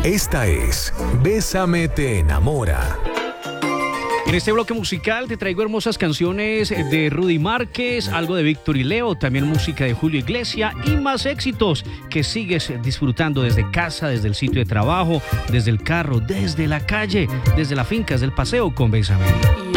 Esta es Bésame te enamora. En este bloque musical te traigo hermosas canciones de Rudy Márquez, algo de Víctor y Leo, también música de Julio Iglesias y más éxitos que sigues disfrutando desde casa, desde el sitio de trabajo, desde el carro, desde la calle, desde la finca, desde el paseo con Bésame.